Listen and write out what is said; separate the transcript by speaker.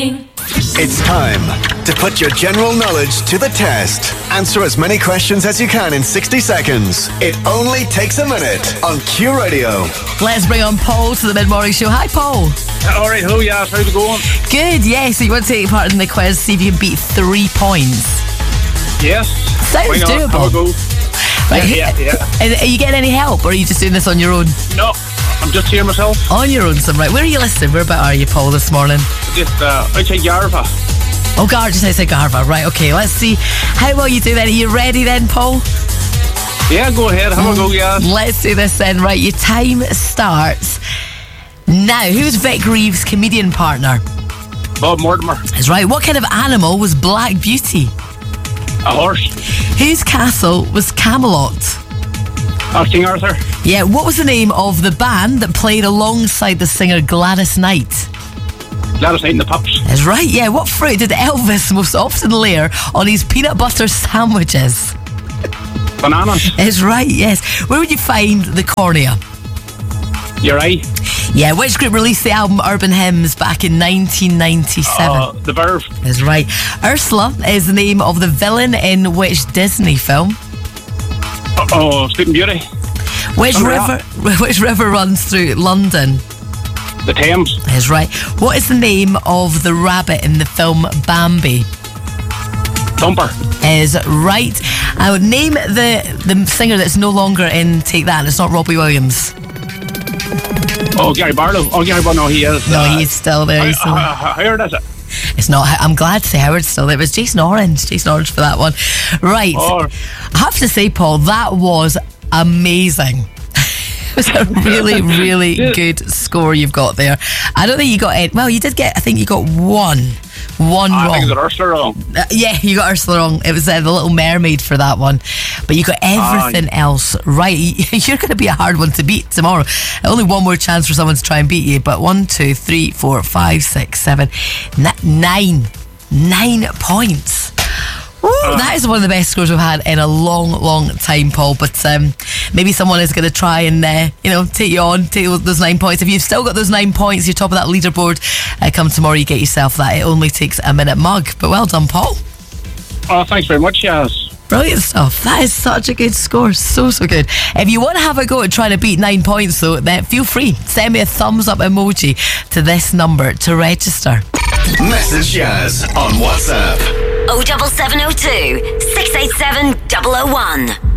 Speaker 1: It's time to put your general knowledge to the test. Answer as many questions as you can in 60 seconds. It only takes a minute on Q Radio.
Speaker 2: Let's bring on Paul to the Mid-Morning Show. Hi, Paul.
Speaker 3: Alright, hello, yes, how's it going?
Speaker 2: Good, yeah. So you want to take part in the quiz, see if you can beat 3 points.
Speaker 3: Yes.
Speaker 2: Sounds doable.
Speaker 3: Have a go.
Speaker 2: Right.
Speaker 3: Yeah.
Speaker 2: Are you getting any help, or are you just doing this on your own?
Speaker 3: No, I'm just here myself.
Speaker 2: On your own, son. Right. Where are you listening? Where about are you, Paul, this morning?
Speaker 3: Just outside Garva.
Speaker 2: Oh, just outside Garva. Right, okay. Let's see how well you do then. Are you ready then, Paul?
Speaker 3: Yeah, go ahead. Have a go, yes.
Speaker 2: Let's do this then. Right, your time starts now. Who's Vic Reeves' comedian partner?
Speaker 3: Bob Mortimer.
Speaker 2: That's right. What kind of animal was Black Beauty?
Speaker 3: A horse.
Speaker 2: Whose castle was Camelot?
Speaker 3: King Arthur.
Speaker 2: Yeah, what was the name of the band that played alongside the singer Gladys Knight?
Speaker 3: Gladys Knight and the Pups.
Speaker 2: That's right, yeah. What fruit did Elvis most often layer on his peanut butter sandwiches?
Speaker 3: Bananas.
Speaker 2: That's right, yes. Where would you find the cornea?
Speaker 3: Your eye.
Speaker 2: Yeah, which group released the album Urban Hymns back in 1997?
Speaker 3: The Verve.
Speaker 2: That's right. Ursula is the name of the villain in which Disney film?
Speaker 3: Sleeping Beauty.
Speaker 2: Which river runs through London?
Speaker 3: The Thames.
Speaker 2: That's right. What is the name of the rabbit in the film Bambi?
Speaker 3: Thumper.
Speaker 2: Is right. I would name the singer that's no longer in Take That. It's not Robbie Williams.
Speaker 3: Gary Barlow. Gary Barlow, no, he is.
Speaker 2: No, he's still there.
Speaker 3: Howard is it?
Speaker 2: It's not. I'm glad to say Howard's still there. It was Jason Orange for that one. Right. I have to say, Paul, that was amazing. It was a really, really good score you've got there. I don't think you got it. Well, you did get, I think you got one wrong.
Speaker 3: I think you got Ursula wrong.
Speaker 2: Yeah, you got Ursula wrong. It was the Little Mermaid for that one. But you got everything else right. You're going to be a hard one to beat tomorrow. Only one more chance for someone to try and beat you. But 1, 2, 3, 4, 5, 6, 7, 9 points. Ooh, that is one of the best scores we've had in a long, long time, Paul. But maybe someone is going to try and take you on, take those 9 points. If you've still got those 9 points, you're top of that leaderboard. Come tomorrow, you get yourself that It Only Takes a Minute mug. But well done, Paul.
Speaker 3: Thanks very much, yes.
Speaker 2: Brilliant stuff. That is such a good score. So good. If you want to have a go at trying to beat 9 points, though, then feel free. Send me a thumbs up emoji to this number to register.
Speaker 1: Message Yaz on WhatsApp.
Speaker 4: 07702 687 001.